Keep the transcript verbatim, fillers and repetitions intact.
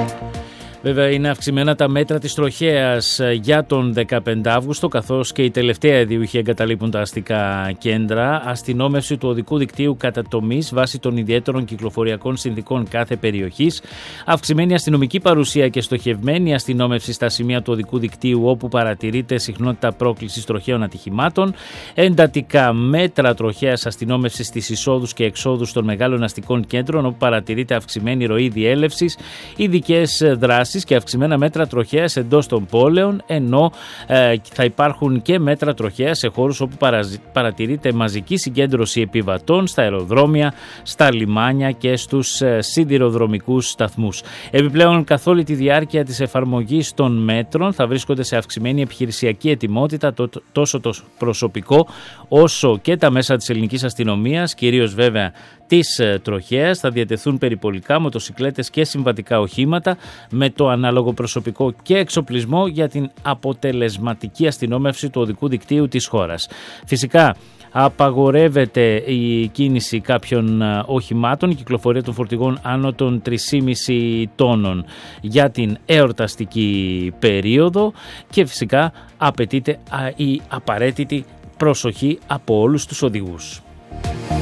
Βέβαια είναι αυξημένα τα μέτρα της τροχέας για τον δεκαπέντε Αύγουστο, καθώς και οι τελευταίοι ιδιούχοι εγκαταλείπουν τα αστικά κέντρα. Αστυνόμευση του οδικού δικτύου κατά τομείς βάσει των ιδιαίτερων κυκλοφοριακών συνθηκών κάθε περιοχής. Αυξημένη αστυνομική παρουσία και στοχευμένη αστυνόμευση στα σημεία του οδικού δικτύου όπου παρατηρείται συχνότητα πρόκλησης τροχαίων ατυχημάτων. Εντατικά μέτρα τροχαίας αστυνόμευσης στις εισόδους και εξόδους των μεγάλων αστικών κέντρων όπου παρατηρείται αυξημένη ροή διέλευσης. Ειδικές δράσεις και αυξημένα μέτρα τροχέας εντός των πόλεων, ενώ ε, θα υπάρχουν και μέτρα τροχέας σε χώρους όπου παρατηρείται μαζική συγκέντρωση επιβατών, στα αεροδρόμια, στα λιμάνια και στους ε, σιδηροδρομικούς σταθμούς. Επιπλέον, καθ' όλη τη διάρκεια της εφαρμογής των μέτρων θα βρίσκονται σε αυξημένη επιχειρησιακή ετοιμότητα το, τόσο το προσωπικό όσο και τα μέσα της ελληνικής αστυνομίας, κυρίως βέβαια της ε, τροχέας. Θα διατεθούν περιπολικά, μοτοσικλέτες και συμβατικά οχήματα με το ανάλογο προσωπικό και εξοπλισμό για την αποτελεσματική αστυνόμευση του οδικού δικτύου της χώρας. Φυσικά, απαγορεύεται η κίνηση κάποιων οχημάτων, η κυκλοφορία των φορτηγών άνω των τρία κόμμα πέντε τόνων για την εορταστική περίοδο και φυσικά απαιτείται η απαραίτητη προσοχή από όλους τους οδηγούς.